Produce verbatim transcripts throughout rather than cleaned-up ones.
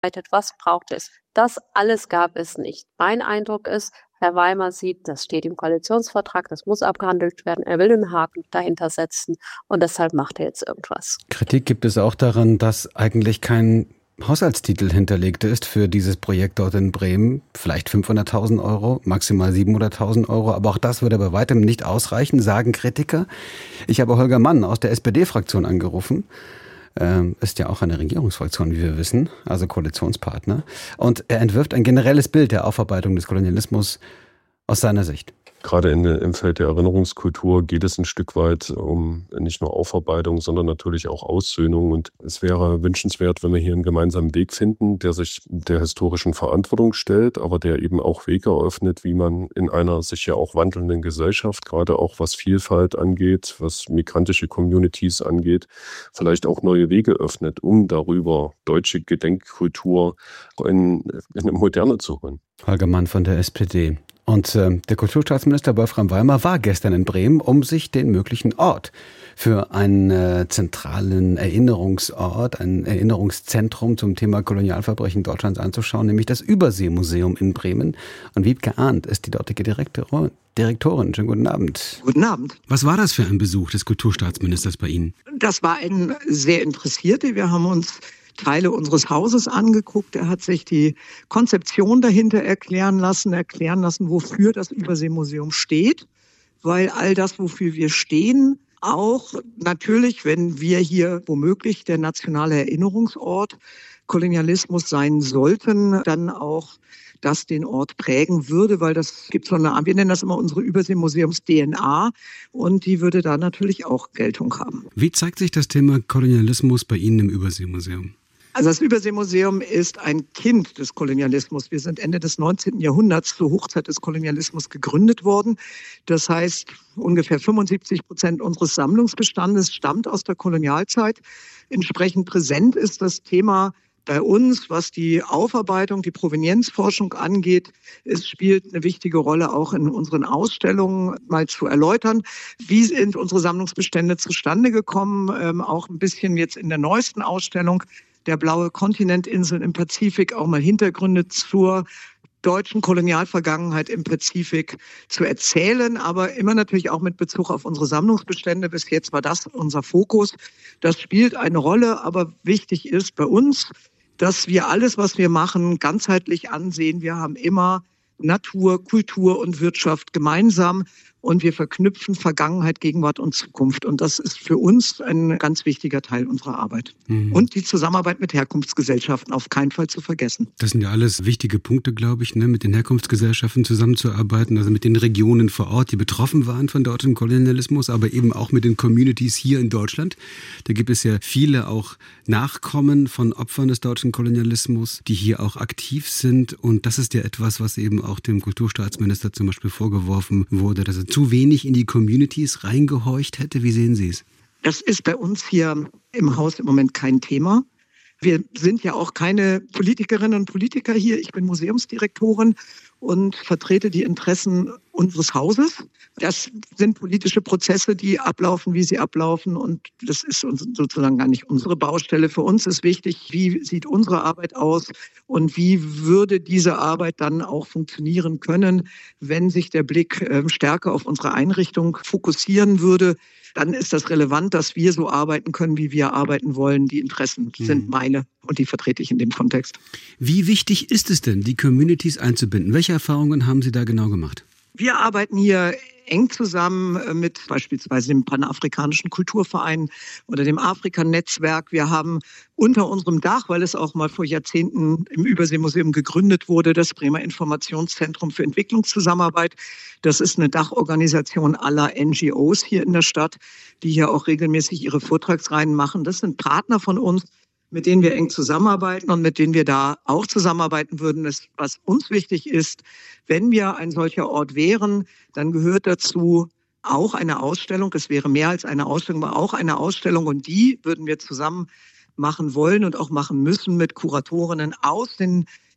was braucht es. Das alles gab es nicht. Mein Eindruck ist, Herr Weimar sieht, das steht im Koalitionsvertrag, das muss abgehandelt werden. Er will einen Haken dahinter setzen und deshalb macht er jetzt irgendwas. Kritik gibt es auch daran, dass eigentlich kein Haushaltstitel hinterlegt ist für dieses Projekt dort in Bremen. Vielleicht fünfhunderttausend Euro, maximal siebenhunderttausend Euro. Aber auch das würde bei weitem nicht ausreichen, sagen Kritiker. Ich habe Holger Mann aus der S P D-Fraktion angerufen. Ähm, ist ja auch eine Regierungsfraktion, wie wir wissen, also Koalitionspartner. Und er entwirft ein generelles Bild der Aufarbeitung des Kolonialismus aus seiner Sicht. Gerade in, im Feld der Erinnerungskultur geht es ein Stück weit um nicht nur Aufarbeitung, sondern natürlich auch Aussöhnung. Und es wäre wünschenswert, wenn wir hier einen gemeinsamen Weg finden, der sich der historischen Verantwortung stellt, aber der eben auch Wege eröffnet, wie man in einer sich ja auch wandelnden Gesellschaft, gerade auch was Vielfalt angeht, was migrantische Communities angeht, vielleicht auch neue Wege öffnet, um darüber deutsche Gedenkkultur in, in eine Moderne zu holen. Holger Mann von der S P D. Und äh, der Kulturstaatsminister Wolfram Weimar war gestern in Bremen, um sich den möglichen Ort für einen äh, zentralen Erinnerungsort, ein Erinnerungszentrum zum Thema Kolonialverbrechen Deutschlands anzuschauen, nämlich das Überseemuseum in Bremen. Und Wiebke Arndt ist die dortige Direktorin. Direktorin, schönen guten Abend. Guten Abend. Was war das für ein Besuch des Kulturstaatsministers bei Ihnen? Das war ein sehr Interessierter. Wir haben uns Teile unseres Hauses angeguckt. Er hat sich die Konzeption dahinter erklären lassen, erklären lassen, wofür das Überseemuseum steht. Weil all das, wofür wir stehen, auch natürlich, wenn wir hier womöglich der nationale Erinnerungsort Kolonialismus sein sollten, dann auch das den Ort prägen würde, weil das gibt so eine, wir nennen das immer unsere Überseemuseums-D N A und die würde da natürlich auch Geltung haben. Wie zeigt sich das Thema Kolonialismus bei Ihnen im Überseemuseum? Also das Überseemuseum ist ein Kind des Kolonialismus. Wir sind Ende des neunzehnten Jahrhunderts zur Hochzeit des Kolonialismus gegründet worden. Das heißt, ungefähr fünfundsiebzig Prozent unseres Sammlungsbestandes stammt aus der Kolonialzeit. Entsprechend präsent ist das Thema bei uns, was die Aufarbeitung, die Provenienzforschung angeht. Es spielt eine wichtige Rolle auch in unseren Ausstellungen mal zu erläutern. Wie sind unsere Sammlungsbestände zustande gekommen? Ähm, auch ein bisschen jetzt in der neuesten Ausstellung der blaue Kontinentinseln im Pazifik auch mal Hintergründe zur deutschen Kolonialvergangenheit im Pazifik zu erzählen, aber immer natürlich auch mit Bezug auf unsere Sammlungsbestände. Bis jetzt war das unser Fokus. Das spielt eine Rolle, aber wichtig ist bei uns, dass wir alles, was wir machen, ganzheitlich ansehen. Wir haben immer Natur, Kultur und Wirtschaft gemeinsam und wir verknüpfen Vergangenheit, Gegenwart und Zukunft. Und das ist für uns ein ganz wichtiger Teil unserer Arbeit. Mhm. Und die Zusammenarbeit mit Herkunftsgesellschaften auf keinen Fall zu vergessen. Das sind ja alles wichtige Punkte, glaube ich, ne? Mit den Herkunftsgesellschaften zusammenzuarbeiten, also mit den Regionen vor Ort, die betroffen waren von deutschem Kolonialismus, aber eben auch mit den Communities hier in Deutschland. Da gibt es ja viele auch Nachkommen von Opfern des deutschen Kolonialismus, die hier auch aktiv sind. Und das ist ja etwas, was eben auch dem Kulturstaatsminister zum Beispiel vorgeworfen wurde, dass er zu wenig in die Communities reingehorcht hätte. Wie sehen Sie es? Das ist bei uns hier im Haus im Moment kein Thema. Wir sind ja auch keine Politikerinnen und Politiker hier. Ich bin Museumsdirektorin und vertrete die Interessen unseres Hauses. Das sind politische Prozesse, die ablaufen, wie sie ablaufen. Und das ist sozusagen gar nicht unsere Baustelle. Für uns ist wichtig, wie sieht unsere Arbeit aus und wie würde diese Arbeit dann auch funktionieren können, wenn sich der Blick stärker auf unsere Einrichtung fokussieren würde. Dann ist das relevant, dass wir so arbeiten können, wie wir arbeiten wollen. Die Interessen mhm. sind meine und die vertrete ich in dem Kontext. Wie wichtig ist es denn, die Communities einzubinden? Welche Erfahrungen haben Sie da genau gemacht? Wir arbeiten hier eng zusammen mit beispielsweise dem Panafrikanischen Kulturverein oder dem Afrika-Netzwerk. Wir haben unter unserem Dach, weil es auch mal vor Jahrzehnten im Überseemuseum gegründet wurde, das Bremer Informationszentrum für Entwicklungszusammenarbeit. Das ist eine Dachorganisation aller N G Os hier in der Stadt, die hier auch regelmäßig ihre Vortragsreihen machen. Das sind Partner von uns, mit denen wir eng zusammenarbeiten und mit denen wir da auch zusammenarbeiten würden. Das, was uns wichtig ist, wenn wir ein solcher Ort wären, dann gehört dazu auch eine Ausstellung. Es wäre mehr als eine Ausstellung, aber auch eine Ausstellung. Und die würden wir zusammen machen wollen und auch machen müssen mit Kuratorinnen aus den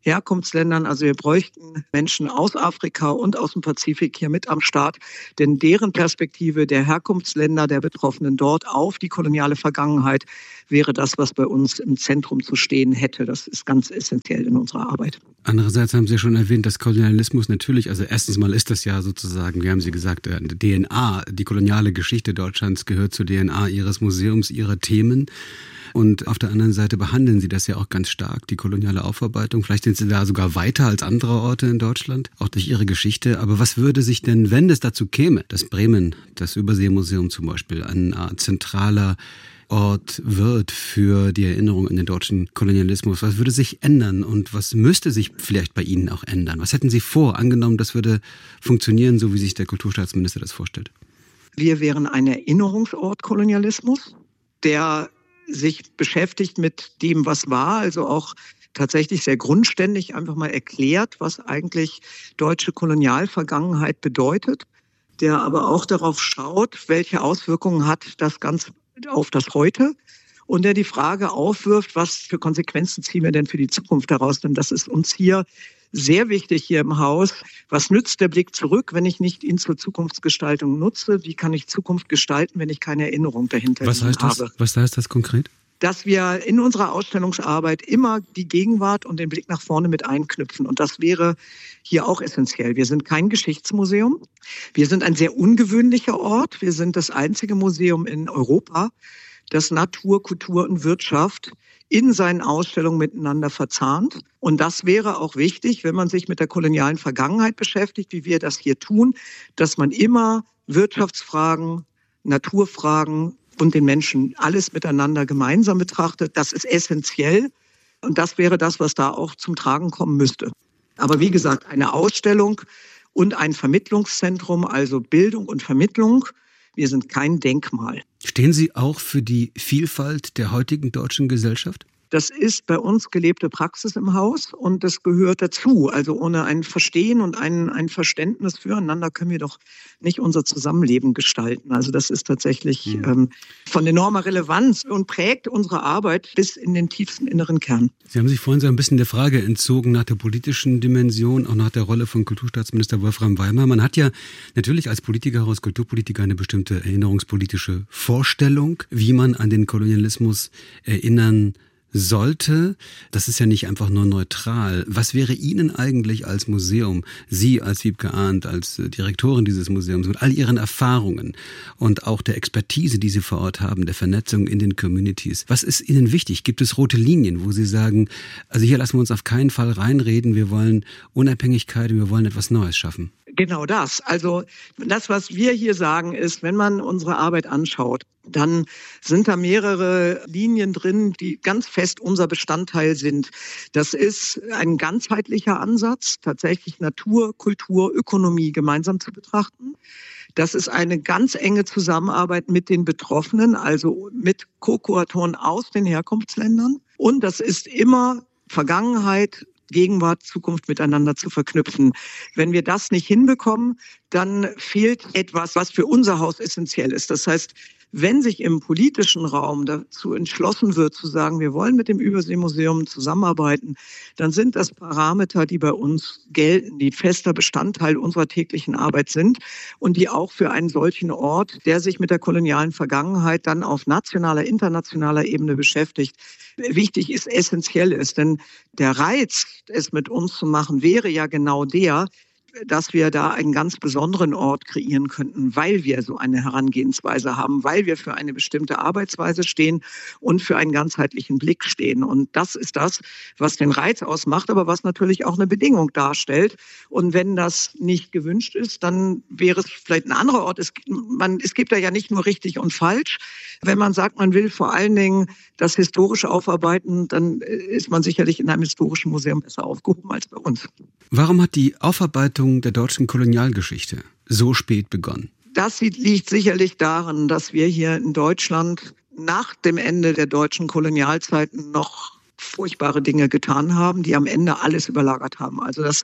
Herkunftsländern. Also wir bräuchten Menschen aus Afrika und aus dem Pazifik hier mit am Start, denn deren Perspektive der Herkunftsländer der Betroffenen dort auf die koloniale Vergangenheit wäre das, was bei uns im Zentrum zu stehen hätte. Das ist ganz essentiell in unserer Arbeit. Andererseits haben Sie schon erwähnt, dass Kolonialismus natürlich, also erstens mal ist das ja sozusagen, wie haben Sie gesagt, D N A, die koloniale Geschichte Deutschlands gehört zur D N A Ihres Museums, Ihrer Themen. Und auf der anderen Seite behandeln Sie das ja auch ganz stark, die koloniale Aufarbeitung. Vielleicht sind Sie da sogar weiter als andere Orte in Deutschland, auch durch Ihre Geschichte. Aber was würde sich denn, wenn es dazu käme, dass Bremen, das Überseemuseum zum Beispiel, ein Art zentraler Ort wird für die Erinnerung an den deutschen Kolonialismus? Was würde sich ändern und was müsste sich vielleicht bei Ihnen auch ändern? Was hätten Sie vor, angenommen, das würde funktionieren, so wie sich der Kulturstaatsminister das vorstellt? Wir wären ein Erinnerungsort Kolonialismus, der sich beschäftigt mit dem, was war, also auch tatsächlich sehr grundständig einfach mal erklärt, was eigentlich deutsche Kolonialvergangenheit bedeutet, der aber auch darauf schaut, welche Auswirkungen hat das Ganze auf das Heute und der die Frage aufwirft, was für Konsequenzen ziehen wir denn für die Zukunft daraus, denn das ist uns hier sehr wichtig hier im Haus. Was nützt der Blick zurück, wenn ich nicht ihn zur Zukunftsgestaltung nutze? Wie kann ich Zukunft gestalten, wenn ich keine Erinnerung dahinter was heißt das, habe? Was heißt das konkret? Dass wir in unserer Ausstellungsarbeit immer die Gegenwart und den Blick nach vorne mit einknüpfen. Und das wäre hier auch essentiell. Wir sind kein Geschichtsmuseum. Wir sind ein sehr ungewöhnlicher Ort. Wir sind das einzige Museum in Europa, das Natur, Kultur und Wirtschaft in seinen Ausstellungen miteinander verzahnt. Und das wäre auch wichtig, wenn man sich mit der kolonialen Vergangenheit beschäftigt, wie wir das hier tun, dass man immer Wirtschaftsfragen, Naturfragen und den Menschen alles miteinander gemeinsam betrachtet. Das ist essentiell und das wäre das, was da auch zum Tragen kommen müsste. Aber wie gesagt, eine Ausstellung und ein Vermittlungszentrum, also Bildung und Vermittlung. Wir sind kein Denkmal. Stehen Sie auch für die Vielfalt der heutigen deutschen Gesellschaft? Das ist bei uns gelebte Praxis im Haus und das gehört dazu. Also ohne ein Verstehen und ein, ein Verständnis füreinander können wir doch nicht unser Zusammenleben gestalten. Also das ist tatsächlich mhm. ähm, von enormer Relevanz und prägt unsere Arbeit bis in den tiefsten inneren Kern. Sie haben sich vorhin so ein bisschen der Frage entzogen nach der politischen Dimension, auch nach der Rolle von Kulturstaatsminister Wolfram Weimar. Man hat ja natürlich als Politiker, als Kulturpolitiker eine bestimmte erinnerungspolitische Vorstellung, wie man an den Kolonialismus erinnern sollte. Das ist ja nicht einfach nur neutral. Was wäre Ihnen eigentlich als Museum, Sie als Wiebke Arndt, als Direktorin dieses Museums, mit all Ihren Erfahrungen und auch der Expertise, die Sie vor Ort haben, der Vernetzung in den Communities, was ist Ihnen wichtig? Gibt es rote Linien, wo Sie sagen, also hier lassen wir uns auf keinen Fall reinreden, wir wollen Unabhängigkeit und wir wollen etwas Neues schaffen? Genau das. Also das, was wir hier sagen, ist, wenn man unsere Arbeit anschaut, dann sind da mehrere Linien drin, die ganz fest unser Bestandteil sind. Das ist ein ganzheitlicher Ansatz, tatsächlich Natur, Kultur, Ökonomie gemeinsam zu betrachten. Das ist eine ganz enge Zusammenarbeit mit den Betroffenen, also mit Co-Kuratoren aus den Herkunftsländern. Und das ist immer Vergangenheit, Gegenwart, Zukunft miteinander zu verknüpfen. Wenn wir das nicht hinbekommen, dann fehlt etwas, was für unser Haus essentiell ist. Das heißt, wenn sich im politischen Raum dazu entschlossen wird, zu sagen, wir wollen mit dem Überseemuseum zusammenarbeiten, dann sind das Parameter, die bei uns gelten, die fester Bestandteil unserer täglichen Arbeit sind und die auch für einen solchen Ort, der sich mit der kolonialen Vergangenheit dann auf nationaler, internationaler Ebene beschäftigt, wichtig ist, essentiell ist. Denn der Reiz, es mit uns zu machen, wäre ja genau der, dass wir da einen ganz besonderen Ort kreieren könnten, weil wir so eine Herangehensweise haben, weil wir für eine bestimmte Arbeitsweise stehen und für einen ganzheitlichen Blick stehen. Und das ist das, was den Reiz ausmacht, aber was natürlich auch eine Bedingung darstellt. Und wenn das nicht gewünscht ist, dann wäre es vielleicht ein anderer Ort. Es, man, es gibt da ja nicht nur richtig und falsch. Wenn man sagt, man will vor allen Dingen das Historische aufarbeiten, dann ist man sicherlich in einem historischen Museum besser aufgehoben als bei uns. Warum hat die Aufarbeitung der deutschen Kolonialgeschichte so spät begonnen? Das liegt sicherlich daran, dass wir hier in Deutschland nach dem Ende der deutschen Kolonialzeiten noch furchtbare Dinge getan haben, die am Ende alles überlagert haben. Also das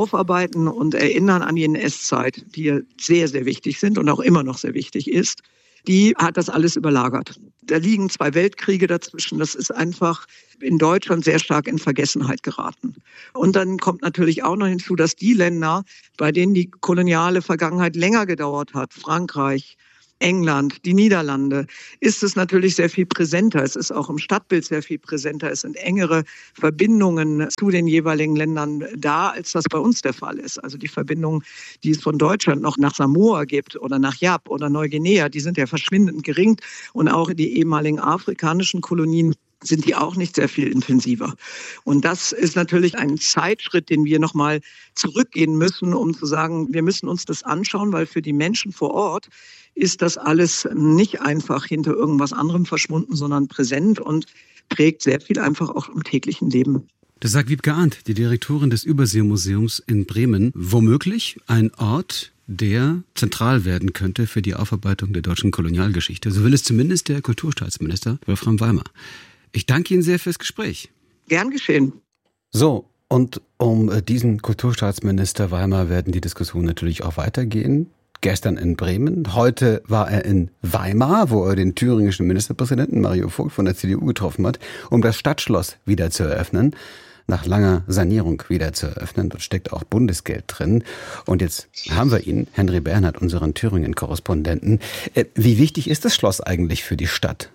Aufarbeiten und Erinnern an die N S-Zeit, die sehr, sehr wichtig sind und auch immer noch sehr wichtig ist, die hat das alles überlagert. Da liegen zwei Weltkriege dazwischen. Das ist einfach in Deutschland sehr stark in Vergessenheit geraten. Und dann kommt natürlich auch noch hinzu, dass die Länder, bei denen die koloniale Vergangenheit länger gedauert hat, Frankreich, England, die Niederlande, ist es natürlich sehr viel präsenter. Es ist auch im Stadtbild sehr viel präsenter. Es sind engere Verbindungen zu den jeweiligen Ländern da, als das bei uns der Fall ist. Also die Verbindungen, die es von Deutschland noch nach Samoa gibt oder nach Yap oder Neuguinea, die sind ja verschwindend gering. Und auch die ehemaligen afrikanischen Kolonien sind die auch nicht sehr viel intensiver. Und das ist natürlich ein Zeitschritt, den wir nochmal zurückgehen müssen, um zu sagen, wir müssen uns das anschauen, weil für die Menschen vor Ort ist das alles nicht einfach hinter irgendwas anderem verschwunden, sondern präsent und prägt sehr viel einfach auch im täglichen Leben. Das sagt Wiebke Arndt, die Direktorin des Überseemuseums in Bremen. Womöglich ein Ort, der zentral werden könnte für die Aufarbeitung der deutschen Kolonialgeschichte. So will es zumindest der Kulturstaatsminister Wolfram Weimer. Ich danke Ihnen sehr fürs Gespräch. Gern geschehen. So, und um diesen Kulturstaatsminister Weimer werden die Diskussionen natürlich auch weitergehen. Gestern in Bremen, heute war er in Weimar, wo er den thüringischen Ministerpräsidenten Mario Vogt von der C D U getroffen hat, um das Stadtschloss wieder zu eröffnen. Nach langer Sanierung wieder zu eröffnen. Dort steckt auch Bundesgeld drin. Und jetzt haben wir ihn, Henry Bernhard, unseren Thüringen-Korrespondenten. Wie wichtig ist das Schloss eigentlich für die Stadt?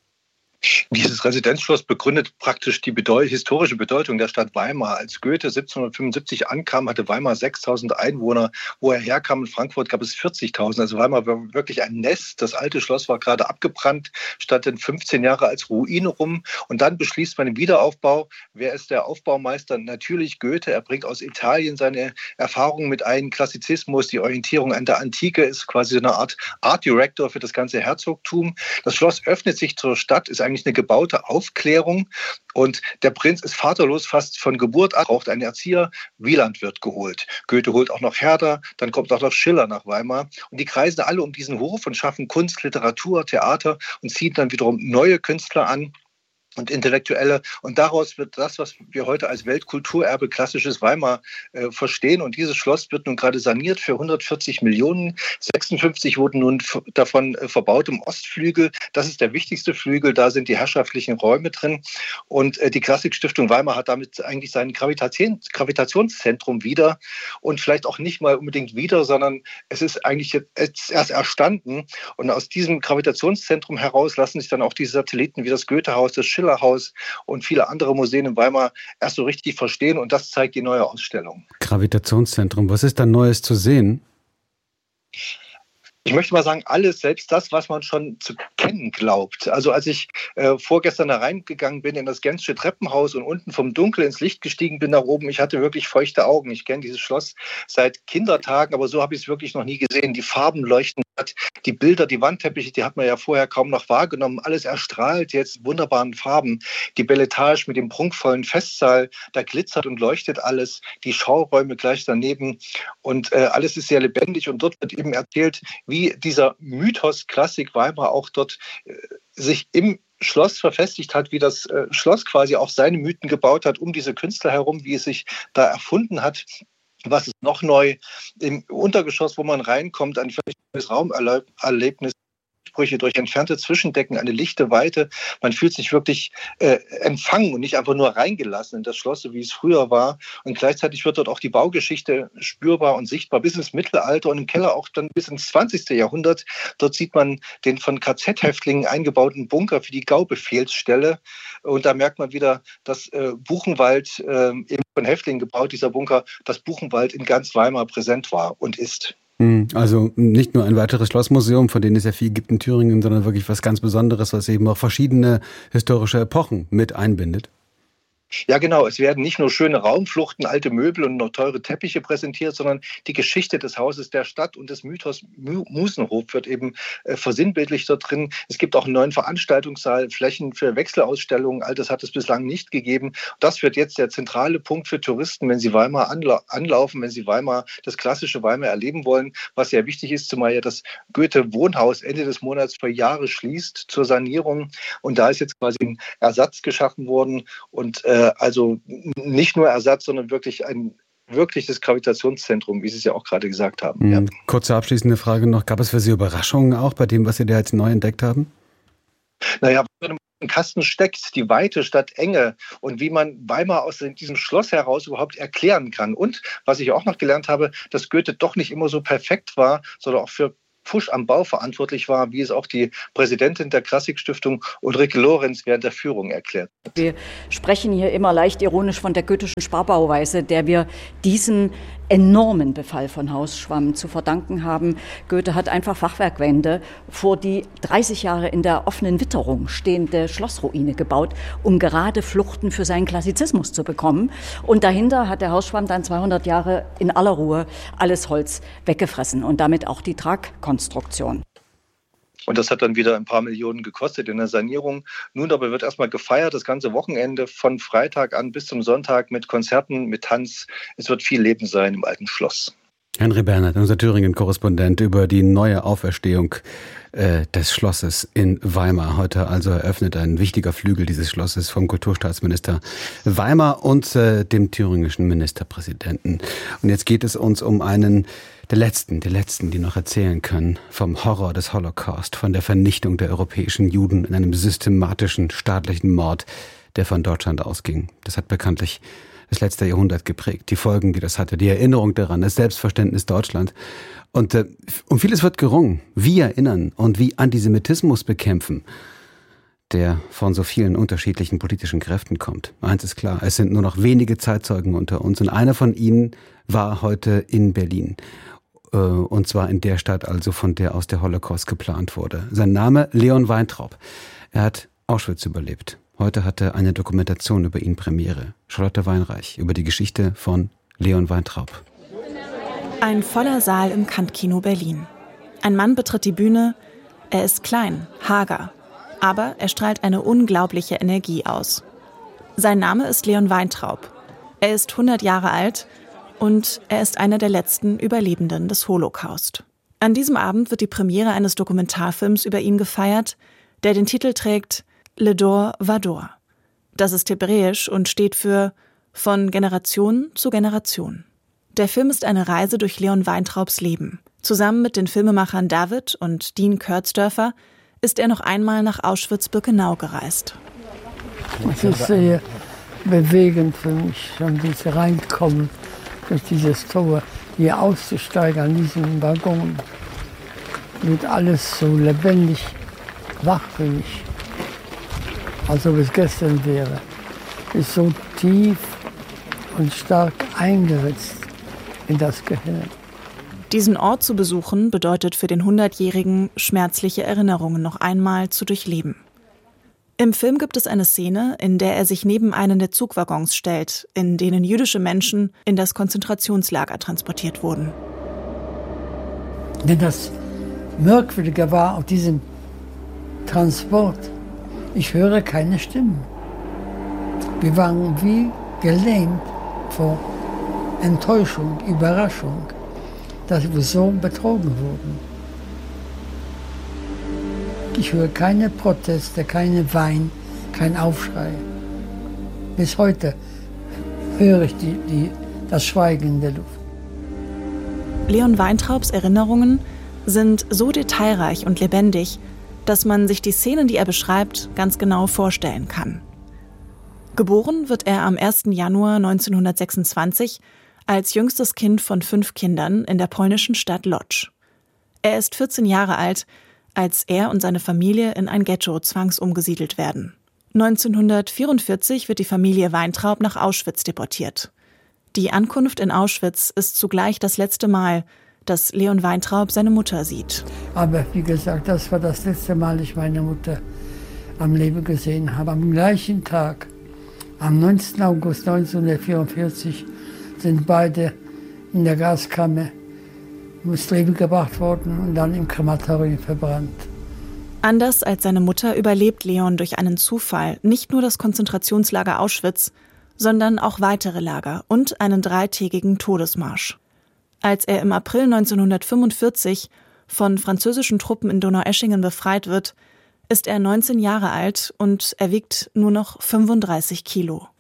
Dieses Residenzschloss begründet praktisch die bedeu- historische Bedeutung der Stadt Weimar. Als Goethe siebzehnhundertfünfundsiebzig ankam, hatte Weimar sechstausend Einwohner. Wo er herkam, in Frankfurt gab es vierzigtausend. Also Weimar war wirklich ein Nest. Das alte Schloss war gerade abgebrannt, stand dann fünfzehn Jahre als Ruine rum. Und dann beschließt man den Wiederaufbau. Wer ist der Aufbaumeister? Natürlich Goethe. Er bringt aus Italien seine Erfahrungen mit ein. Klassizismus, die Orientierung an der Antike, ist quasi so eine Art Art Director für das ganze Herzogtum. Das Schloss öffnet sich zur Stadt, ist eigentlich eine gebaute Aufklärung. Und der Prinz ist vaterlos fast von Geburt an, braucht einen Erzieher. Wieland wird geholt. Goethe holt auch noch Herder, dann kommt auch noch Schiller nach Weimar. Und die kreisen alle um diesen Hof und schaffen Kunst, Literatur, Theater und ziehen dann wiederum neue Künstler an und Intellektuelle. Und daraus wird das, was wir heute als Weltkulturerbe klassisches Weimar äh, verstehen. Und dieses Schloss wird nun gerade saniert für hundertvierzig Millionen. sechsundfünfzig wurden nun f- davon äh, verbaut im Ostflügel. Das ist der wichtigste Flügel. Da sind die herrschaftlichen Räume drin. Und äh, die Klassikstiftung Weimar hat damit eigentlich sein Gravitation- Gravitationszentrum wieder. Und vielleicht auch nicht mal unbedingt wieder, sondern es ist eigentlich jetzt erst erstanden. Und aus diesem Gravitationszentrum heraus lassen sich dann auch diese Satelliten wie das Goethehaus, das Schiller Haus und viele andere Museen in Weimar erst so richtig verstehen. Und das zeigt die neue Ausstellung. Gravitationszentrum, was ist da Neues zu sehen? Ich möchte mal sagen, alles, selbst das, was man schon zu kennen glaubt. Also als ich äh, vorgestern da reingegangen bin in das Gensche Treppenhaus und unten vom Dunkel ins Licht gestiegen bin nach oben, ich hatte wirklich feuchte Augen. Ich kenne dieses Schloss seit Kindertagen, aber so habe ich es wirklich noch nie gesehen. Die Farben leuchten, die Bilder, die Wandteppiche, die hat man ja vorher kaum noch wahrgenommen. Alles erstrahlt jetzt wunderbaren Farben. Die Belletage mit dem prunkvollen Festsaal, da glitzert und leuchtet alles. Die Schauräume gleich daneben und äh, alles ist sehr lebendig. Und dort wird eben erzählt, wie wie dieser Mythos Klassik Weimar auch dort äh, sich im Schloss verfestigt hat, wie das äh, Schloss quasi auch seine Mythen gebaut hat, um diese Künstler herum, wie es sich da erfunden hat. Was ist noch neu? Im Untergeschoss, wo man reinkommt, ein völlig neues Raumerlebnis. Durch entfernte Zwischendecken, eine lichte Weite. Man fühlt sich wirklich äh, empfangen und nicht einfach nur reingelassen in das Schloss, so wie es früher war. Und gleichzeitig wird dort auch die Baugeschichte spürbar und sichtbar bis ins Mittelalter und im Keller auch dann bis ins zwanzigste Jahrhundert. Dort sieht man den von K Z-Häftlingen eingebauten Bunker für die Gaubefehlsstelle. Und da merkt man wieder, dass äh, Buchenwald, äh, eben von Häftlingen gebaut, dieser Bunker, dass Buchenwald in ganz Weimar präsent war und ist. Also nicht nur ein weiteres Schlossmuseum, von denen es ja viel gibt in Thüringen, sondern wirklich was ganz Besonderes, was eben auch verschiedene historische Epochen mit einbindet. Ja, genau. Es werden nicht nur schöne Raumfluchten, alte Möbel und noch teure Teppiche präsentiert, sondern die Geschichte des Hauses der Stadt und des Mythos Musenhof wird eben äh, versinnbildlicht dort drin. Es gibt auch einen neuen Veranstaltungssaal, Flächen für Wechselausstellungen. All das hat es bislang nicht gegeben. Das wird jetzt der zentrale Punkt für Touristen, wenn sie Weimar anla- anlaufen, wenn sie Weimar, das klassische Weimar erleben wollen. Was sehr wichtig ist, zumal ja das Goethe-Wohnhaus Ende des Monats für Jahre schließt zur Sanierung. Und da ist jetzt quasi ein Ersatz geschaffen worden und äh, also nicht nur Ersatz, sondern wirklich ein wirklich das Gravitationszentrum, wie Sie es ja auch gerade gesagt haben. Mhm. Ja. Kurze abschließende Frage noch. Gab es für Sie Überraschungen auch bei dem, was Sie da jetzt neu entdeckt haben? Naja, wenn man im Kasten steckt, die Weite statt Enge und wie man Weimar aus diesem Schloss heraus überhaupt erklären kann. Und was ich auch noch gelernt habe, dass Goethe doch nicht immer so perfekt war, sondern auch für Pfusch am Bau verantwortlich war, wie es auch die Präsidentin der Klassikstiftung Ulrike Lorenz während der Führung erklärt hat. Wir sprechen hier immer leicht ironisch von der goethischen Sparbauweise, der wir diesen enormen Befall von Hausschwamm zu verdanken haben. Goethe hat einfach Fachwerkwände vor die dreißig Jahre in der offenen Witterung stehende Schlossruine gebaut, um gerade Fluchten für seinen Klassizismus zu bekommen. Und dahinter hat der Hausschwamm dann zweihundert Jahre in aller Ruhe alles Holz weggefressen und damit auch die Tragkonstruktion. Und das hat dann wieder ein paar Millionen gekostet in der Sanierung. Nun aber wird erstmal gefeiert, das ganze Wochenende von Freitag an bis zum Sonntag mit Konzerten, mit Tanz. Es wird viel Leben sein im alten Schloss. Henry Bernhard, unser Thüringen-Korrespondent, über die neue Auferstehung äh, des Schlosses in Weimar. Heute also eröffnet ein wichtiger Flügel dieses Schlosses vom Kulturstaatsminister Weimar und äh, dem thüringischen Ministerpräsidenten. Und jetzt geht es uns um einen der Letzten, die Letzten, die noch erzählen können vom Horror des Holocaust, von der Vernichtung der europäischen Juden in einem systematischen staatlichen Mord, der von Deutschland ausging. Das hat bekanntlich das letzte Jahrhundert geprägt. Die Folgen, die das hatte, die Erinnerung daran, das Selbstverständnis Deutschland. Und äh, um vieles wird gerungen. Wie erinnern und wie Antisemitismus bekämpfen, der von so vielen unterschiedlichen politischen Kräften kommt. Eins ist klar, es sind nur noch wenige Zeitzeugen unter uns und einer von ihnen war heute in Berlin. Und zwar in der Stadt, also von der aus der Holocaust geplant wurde. Sein Name Leon Weintraub. Er hat Auschwitz überlebt. Heute hatte eine Dokumentation über ihn Premiere. Charlotte Weinreich über die Geschichte von Leon Weintraub. Ein voller Saal im Kant-Kino Berlin. Ein Mann betritt die Bühne. Er ist klein, hager, aber er strahlt eine unglaubliche Energie aus. Sein Name ist Leon Weintraub. Er ist hundert Jahre alt und er ist einer der letzten Überlebenden des Holocaust. An diesem Abend wird die Premiere eines Dokumentarfilms über ihn gefeiert, der den Titel trägt Le Dor Vador. Das ist hebräisch und steht für von Generation zu Generation. Der Film ist eine Reise durch Leon Weintraubs Leben. Zusammen mit den Filmemachern David und Dean Kurzdörfer ist er noch einmal nach Auschwitz-Birkenau gereist. Es ist sehr bewegend für mich, schon diese reinkommen, durch dieses Tor, hier auszusteigen an diesem Waggon. Wird alles so lebendig wach für mich, als ob es gestern wäre. Ist so tief und stark eingeritzt in das Gehirn. Diesen Ort zu besuchen, bedeutet für den hundertjährigen schmerzliche Erinnerungen noch einmal zu durchleben. Im Film gibt es eine Szene, in der er sich neben einen der Zugwaggons stellt, in denen jüdische Menschen in das Konzentrationslager transportiert wurden. Denn das Merkwürdige war auf diesem Transport, ich höre keine Stimmen. Wir waren wie gelähmt vor Enttäuschung, Überraschung, dass wir so betrogen wurden. Ich höre keine Proteste, keine Wein, kein Aufschrei. Bis heute höre ich die, die, das Schweigen in der Luft. Leon Weintraubs Erinnerungen sind so detailreich und lebendig, dass man sich die Szenen, die er beschreibt, ganz genau vorstellen kann. Geboren wird er am ersten Januar neunzehnhundertsechsundzwanzig als jüngstes Kind von fünf Kindern in der polnischen Stadt Łódź. Er ist vierzehn Jahre alt, als er und seine Familie in ein Ghetto zwangsumgesiedelt werden. neunzehnhundertvierundvierzig wird die Familie Weintraub nach Auschwitz deportiert. Die Ankunft in Auschwitz ist zugleich das letzte Mal, dass Leon Weintraub seine Mutter sieht. Aber wie gesagt, das war das letzte Mal, ich meine Mutter am Leben gesehen habe. Am gleichen Tag, am neunzehnten August neunzehnhundertvierundvierzig, sind beide in der Gaskammer ums Leben gebracht worden und dann im Krematorium verbrannt. Anders als seine Mutter überlebt Leon durch einen Zufall nicht nur das Konzentrationslager Auschwitz, sondern auch weitere Lager und einen dreitägigen Todesmarsch. Als er im April neunzehnhundertfünfundvierzig von französischen Truppen in Donaueschingen befreit wird, ist er neunzehn Jahre alt und er wiegt nur noch fünfunddreißig Kilo.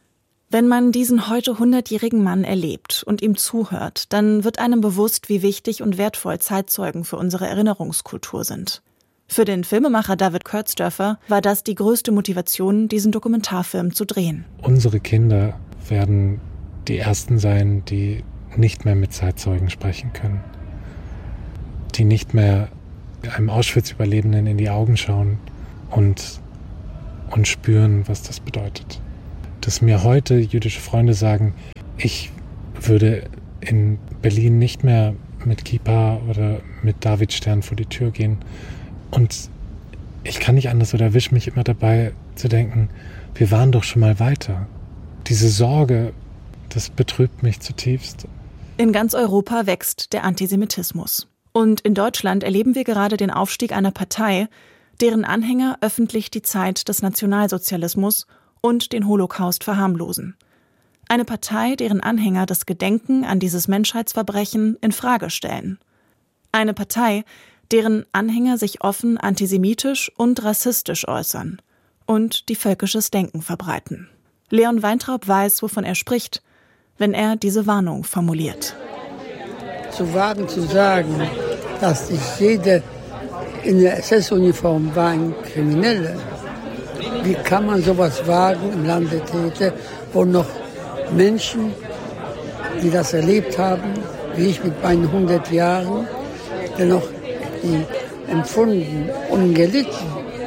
Wenn man diesen heute hundertjährigen Mann erlebt und ihm zuhört, dann wird einem bewusst, wie wichtig und wertvoll Zeitzeugen für unsere Erinnerungskultur sind. Für den Filmemacher David Kurzdörfer war das die größte Motivation, diesen Dokumentarfilm zu drehen. Unsere Kinder werden die Ersten sein, die nicht mehr mit Zeitzeugen sprechen können, die nicht mehr einem Auschwitz-Überlebenden in die Augen schauen und, und spüren, was das bedeutet. Dass mir heute jüdische Freunde sagen, ich würde in Berlin nicht mehr mit Kippa oder mit Davidstern vor die Tür gehen. Und ich kann nicht anders oder erwische mich immer dabei zu denken, wir waren doch schon mal weiter. Diese Sorge, das betrübt mich zutiefst. In ganz Europa wächst der Antisemitismus. Und in Deutschland erleben wir gerade den Aufstieg einer Partei, deren Anhänger öffentlich die Zeit des Nationalsozialismus und den Holocaust verharmlosen. Eine Partei, deren Anhänger das Gedenken an dieses Menschheitsverbrechen in Frage stellen. Eine Partei, deren Anhänger sich offen antisemitisch und rassistisch äußern und die völkisches Denken verbreiten. Leon Weintraub weiß, wovon er spricht, wenn er diese Warnung formuliert. Zu wagen zu sagen, dass nicht jeder in der S S-Uniform war ein Krimineller. Wie kann man sowas wagen im Lande Tete, wo noch Menschen, die das erlebt haben, wie ich mit meinen hundert Jahren, dennoch die empfunden und gelitten.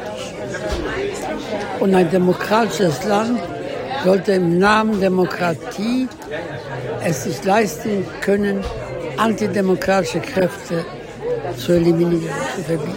Und ein demokratisches Land sollte im Namen Demokratie es sich leisten können, antidemokratische Kräfte zu eliminieren, zu verbieten.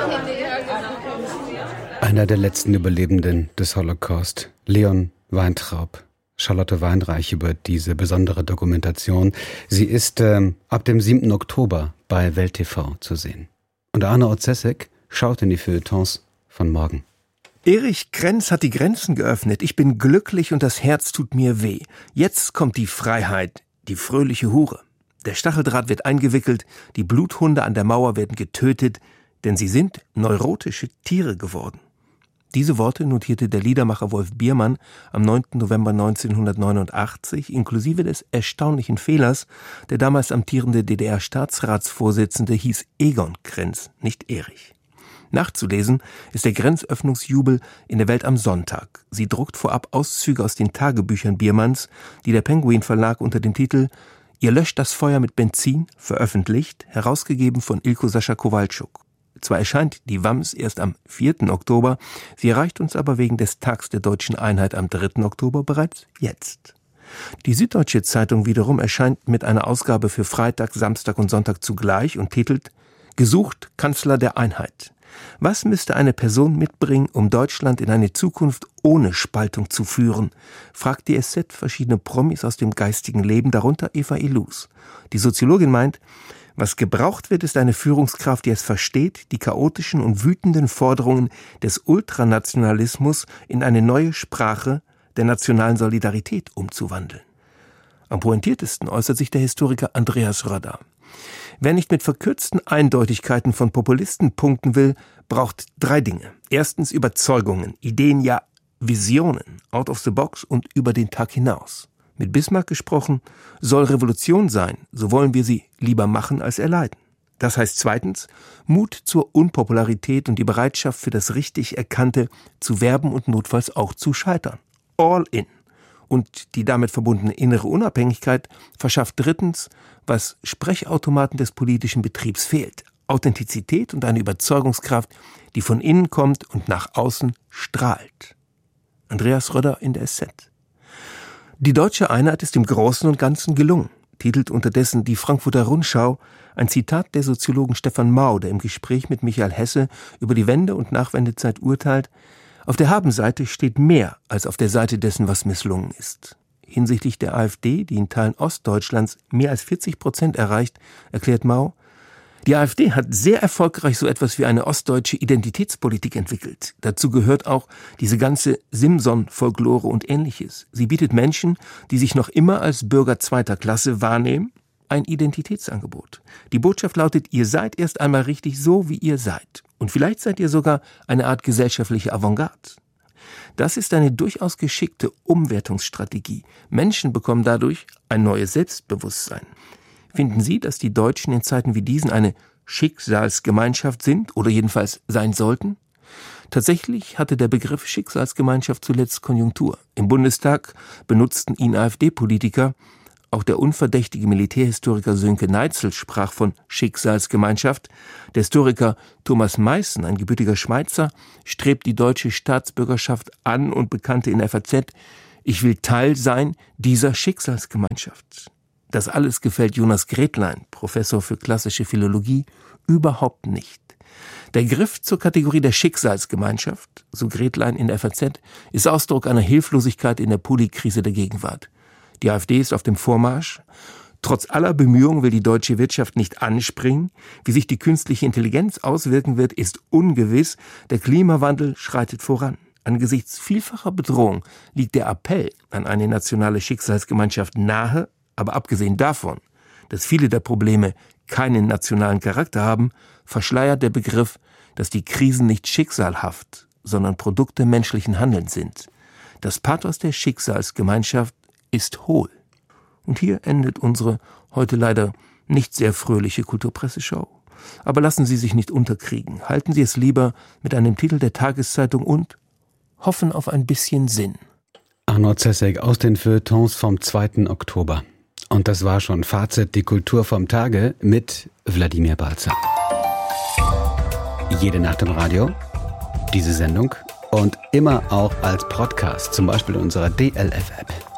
Einer der letzten Überlebenden des Holocaust, Leon Weintraub. Charlotte Weinreich über diese besondere Dokumentation. Sie ist ähm, ab dem siebten Oktober bei Welt T V zu sehen. Und Arne Otzesek schaut in die Feuilletons von morgen. Erich Krenz hat die Grenzen geöffnet. Ich bin glücklich und das Herz tut mir weh. Jetzt kommt die Freiheit, die fröhliche Hure. Der Stacheldraht wird eingewickelt, die Bluthunde an der Mauer werden getötet, denn sie sind neurotische Tiere geworden. Diese Worte notierte der Liedermacher Wolf Biermann am neunten November neunzehnhundertneunundachtzig, inklusive des erstaunlichen Fehlers, der damals amtierende D D R-Staatsratsvorsitzende hieß Egon Krenz, nicht Erich. Nachzulesen ist der Grenzöffnungsjubel in der Welt am Sonntag. Sie druckt vorab Auszüge aus den Tagebüchern Biermanns, die der Penguin Verlag unter dem Titel »Ihr löscht das Feuer mit Benzin« veröffentlicht, herausgegeben von Ilko Sascha Kowalczuk. Zwar erscheint die Wams erst am vierten Oktober, sie erreicht uns aber wegen des Tags der Deutschen Einheit am dritten Oktober bereits jetzt. Die Süddeutsche Zeitung wiederum erscheint mit einer Ausgabe für Freitag, Samstag und Sonntag zugleich und titelt »Gesucht Kanzler der Einheit«. Was müsste eine Person mitbringen, um Deutschland in eine Zukunft ohne Spaltung zu führen, fragt die S Z verschiedene Promis aus dem geistigen Leben, darunter Eva Illouz. Die Soziologin meint, was gebraucht wird, ist eine Führungskraft, die es versteht, die chaotischen und wütenden Forderungen des Ultranationalismus in eine neue Sprache der nationalen Solidarität umzuwandeln. Am pointiertesten äußert sich der Historiker Andreas Röder. Wer nicht mit verkürzten Eindeutigkeiten von Populisten punkten will, braucht drei Dinge. Erstens Überzeugungen, Ideen, ja Visionen, out of the box und über den Tag hinaus. Mit Bismarck gesprochen, soll Revolution sein, so wollen wir sie lieber machen als erleiden. Das heißt zweitens, Mut zur Unpopularität und die Bereitschaft für das richtig Erkannte zu werben und notfalls auch zu scheitern. All in. Und die damit verbundene innere Unabhängigkeit verschafft drittens, was Sprechautomaten des politischen Betriebs fehlt. Authentizität und eine Überzeugungskraft, die von innen kommt und nach außen strahlt. Andreas Röder in der S Z. Die deutsche Einheit ist im Großen und Ganzen gelungen, titelt unterdessen die Frankfurter Rundschau ein Zitat der Soziologen Stefan Mau, der im Gespräch mit Michael Hesse über die Wende- und Nachwendezeit urteilt, auf der Habenseite steht mehr als auf der Seite dessen, was misslungen ist. Hinsichtlich der AfD, die in Teilen Ostdeutschlands mehr als vierzig Prozent erreicht, erklärt Mau, die AfD hat sehr erfolgreich so etwas wie eine ostdeutsche Identitätspolitik entwickelt. Dazu gehört auch diese ganze Simson-Folklore und Ähnliches. Sie bietet Menschen, die sich noch immer als Bürger zweiter Klasse wahrnehmen, ein Identitätsangebot. Die Botschaft lautet, ihr seid erst einmal richtig so, wie ihr seid. Und vielleicht seid ihr sogar eine Art gesellschaftliche Avantgarde. Das ist eine durchaus geschickte Umwertungsstrategie. Menschen bekommen dadurch ein neues Selbstbewusstsein. Finden Sie, dass die Deutschen in Zeiten wie diesen eine Schicksalsgemeinschaft sind oder jedenfalls sein sollten? Tatsächlich hatte der Begriff Schicksalsgemeinschaft zuletzt Konjunktur. Im Bundestag benutzten ihn AfD-Politiker. Auch der unverdächtige Militärhistoriker Sönke Neitzel sprach von Schicksalsgemeinschaft. Der Historiker Thomas Meissen, ein gebürtiger Schweizer, strebt die deutsche Staatsbürgerschaft an und bekannte in der F A Z: Ich will Teil sein dieser Schicksalsgemeinschaft. Das alles gefällt Jonas Gretlein, Professor für klassische Philologie, überhaupt nicht. Der Griff zur Kategorie der Schicksalsgemeinschaft, so Gretlein in der F A Z, ist Ausdruck einer Hilflosigkeit in der Polikrise der Gegenwart. Die AfD ist auf dem Vormarsch. Trotz aller Bemühungen will die deutsche Wirtschaft nicht anspringen. Wie sich die künstliche Intelligenz auswirken wird, ist ungewiss. Der Klimawandel schreitet voran. Angesichts vielfacher Bedrohung liegt der Appell an eine nationale Schicksalsgemeinschaft nahe. Aber abgesehen davon, dass viele der Probleme keinen nationalen Charakter haben, verschleiert der Begriff, dass die Krisen nicht schicksalhaft, sondern Produkte menschlichen Handelns sind. Das Pathos der Schicksalsgemeinschaft ist hohl. Und hier endet unsere heute leider nicht sehr fröhliche Kulturpresseschau. Aber lassen Sie sich nicht unterkriegen. Halten Sie es lieber mit einem Titel der Tageszeitung und hoffen auf ein bisschen Sinn. Arno Zessek aus den Feuilletons vom zweiten Oktober. Und das war schon Fazit, die Kultur vom Tage mit Wladimir Balzer. Jede Nacht im Radio, diese Sendung und immer auch als Podcast, zum Beispiel in unserer D L F-App.